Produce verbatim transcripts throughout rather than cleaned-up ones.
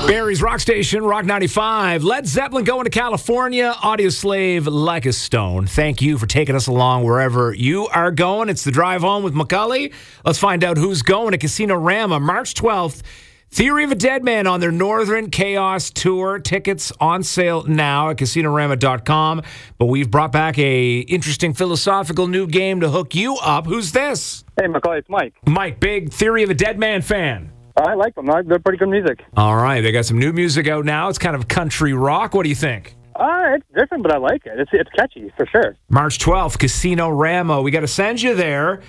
Barrie's Rock Station, Rock ninety-five. Led Zeppelin going to California. Audio Slave, Like a Stone. Thank you for taking us along wherever you are going. It's the drive home with McCully. Let's find out who's going to Casino Rama March twelfth. Theory of a Deadman on their Northern Chaos Tour. Tickets on sale now at casino rama dot com. But we've brought back a interesting philosophical new game to hook you up. Who's this? Hey, McCoy, it's Mike. Mike, big Theory of a Deadman fan. I like them. They're pretty good music. All right, they got some new music out now. It's kind of country rock. What do you think? Uh, it's different, but I like it. It's it's catchy, for sure. March twelfth, Casino Rama. We got to send you there.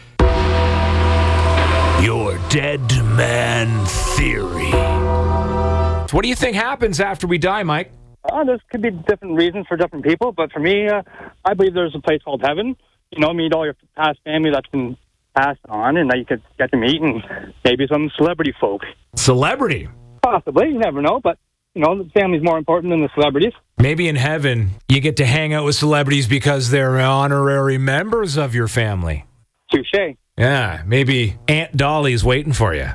Your Dead Man Theory. So what do you think happens after we die, Mike? Uh, there could be different reasons for different people, but for me, uh, I believe there's a place called heaven. You know, meet all your past family that's been passed on, and that you could get to meet, and maybe some celebrity folk. Celebrity? Possibly, you never know, but, you know, the family's more important than the celebrities. Maybe in heaven, you get to hang out with celebrities because they're honorary members of your family. Touché. Yeah, maybe Aunt Dolly's waiting for you.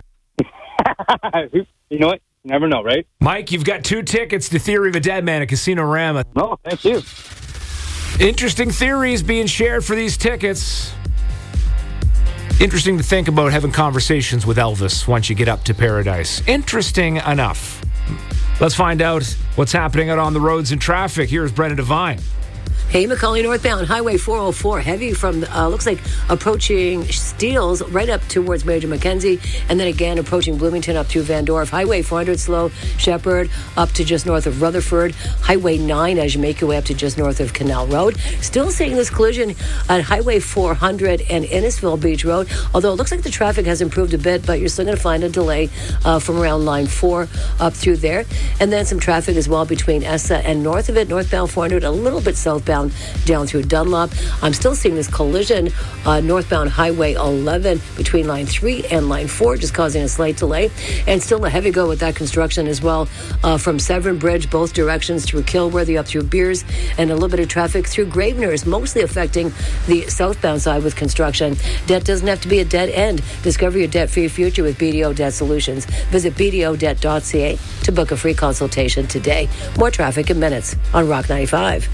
You know what? You never know, right? Mike, you've got two tickets to Theory of a Deadman at Casino Rama. No, thank you. Interesting theories being shared for these tickets. Interesting to think about having conversations with Elvis once you get up to paradise. Interesting enough. Let's find out what's happening out on the roads and traffic. Here's Brendan Devine. Hey, McCully, northbound, Highway four oh four, heavy from, uh, looks like approaching Steeles right up towards Major Mackenzie, and then again approaching Bloomington up through Van Dorp. Highway four hundred slow, Shepherd up to just north of Rutherford. Highway nine as you make your way up to just north of Canal Road. Still seeing this collision at Highway four hundred and Innisfil Beach Road, although it looks like the traffic has improved a bit, but you're still going to find a delay uh, from around line four up through there. And then some traffic as well between Essa and north of it, northbound four hundred, a little bit southbound down through Dunlop. I'm still seeing this collision uh, northbound Highway eleven between line three and line four, just causing a slight delay. And still a heavy go with that construction as well uh, from Severn Bridge, both directions through Kilworthy up through Beers, and a little bit of traffic through Graveners, mostly affecting the southbound side with construction. Debt doesn't have to be a dead end. Discover your debt-free future with B D O Debt Solutions. Visit b d o debt dot c a to book a free consultation today. More traffic in minutes on Rock ninety-five.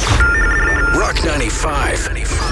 Rock ninety-five.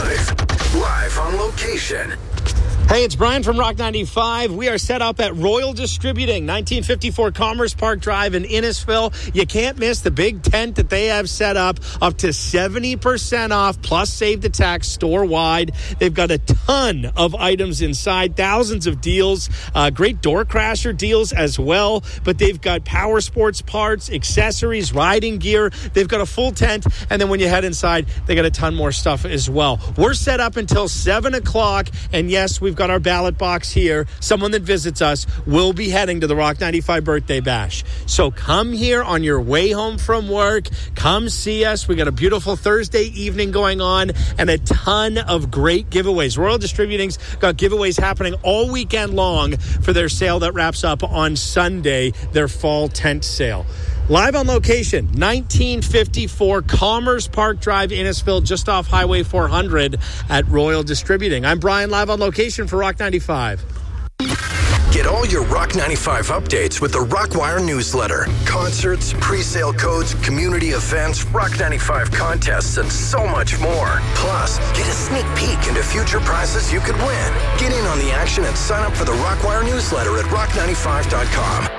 Live on location. Hey, it's Brian from Rock ninety-five. We are set up at Royal Distributing, nineteen fifty-four Commerce Park Drive in Innisfil. You can't miss the big tent that they have set up, up to seventy percent off, plus save the tax store-wide. They've got a ton of items inside, thousands of deals, uh, great door crasher deals as well, but they've got power sports parts, accessories, riding gear. They've got a full tent, and then when you head inside, they got a ton more stuff as well. We're set up until seven o'clock, and yes, we've got our ballot box here. Someone that visits us will be heading to the Rock ninety-five birthday bash. So come here on your way home from work. Come see us. We got a beautiful Thursday evening going on and a ton of great giveaways. Royal Distributing's got giveaways happening all weekend long for their sale that wraps up on Sunday, their fall tent sale. Live on location, nineteen fifty-four Commerce Park Drive, Innisfil, just off Highway four hundred at Royal Distributing. I'm Brian, live on location for Rock ninety-five. Get all your Rock ninety-five updates with the Rockwire newsletter. Concerts, pre-sale codes, community events, Rock ninety-five contests, and so much more. Plus, get a sneak peek into future prizes you could win. Get in on the action and sign up for the Rockwire newsletter at rock ninety-five dot com.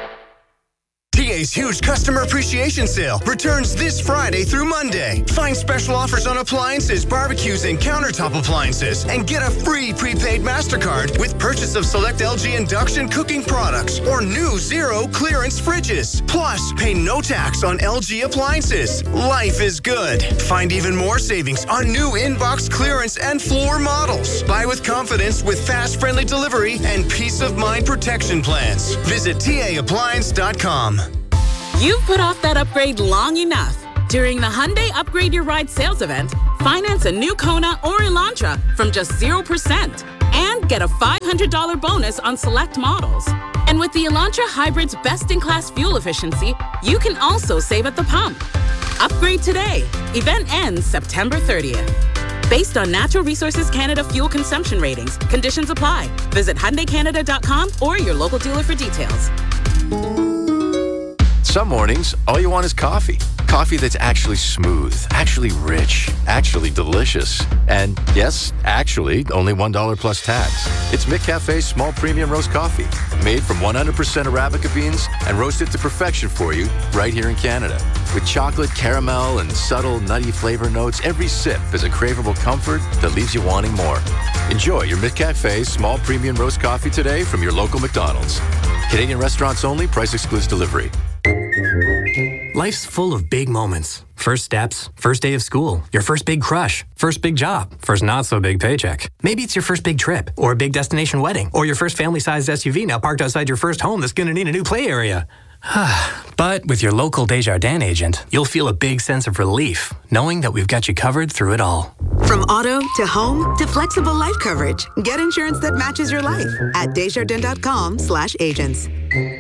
T A's huge customer appreciation sale returns this Friday through Monday. Find special offers on appliances, barbecues, and countertop appliances, and get a free prepaid MasterCard with purchase of select L G induction cooking products or new zero clearance fridges. Plus, pay no tax on L G appliances. Life is good. Find even more savings on new inbox clearance and floor models. Buy with confidence with fast, friendly delivery and peace of mind protection plans. Visit T A appliance dot com. You've put off that upgrade long enough. During the Hyundai Upgrade Your Ride sales event, finance a new Kona or Elantra from just zero percent and get a five hundred dollars bonus on select models. And with the Elantra Hybrid's best-in-class fuel efficiency, you can also save at the pump. Upgrade today. Event ends September thirtieth. Based on Natural Resources Canada fuel consumption ratings, conditions apply. Visit Hyundai Canada dot com or your local dealer for details. Some mornings, all you want is coffee. Coffee that's actually smooth, actually rich, actually delicious. And yes, actually, only one dollar plus tax. It's McCafe's small premium roast coffee, made from one hundred percent Arabica beans and roasted to perfection for you right here in Canada. With chocolate, caramel, and subtle nutty flavor notes, every sip is a craveable comfort that leaves you wanting more. Enjoy your McCafe small premium roast coffee today from your local McDonald's. Canadian restaurants only, price excludes delivery. Life's full of big moments. First steps, first day of school, your first big crush, first big job, first not so big paycheck. Maybe it's your first big trip, or a big destination wedding, or your first family-sized S U V now parked outside your first home that's going to need a new play area. But with your local Desjardins agent, you'll feel a big sense of relief, knowing that we've got you covered through it all. From auto to home to flexible life coverage, get insurance that matches your life at Desjardins.com slash agents.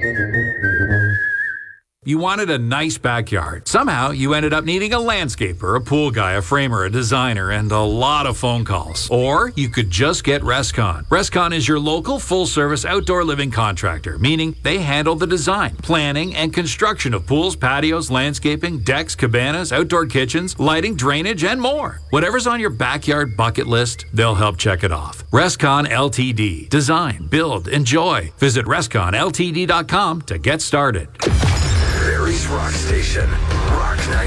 You wanted a nice backyard. Somehow, you ended up needing a landscaper, a pool guy, a framer, a designer, and a lot of phone calls. Or you could just get Rescon. Rescon is your local full-service outdoor living contractor, meaning they handle the design, planning, and construction of pools, patios, landscaping, decks, cabanas, outdoor kitchens, lighting, drainage, and more. Whatever's on your backyard bucket list, they'll help check it off. Rescon L T D. Design, build, enjoy. Visit Rescon L T D dot com to get started. Barrie's Rock Station, Rock ninety-five.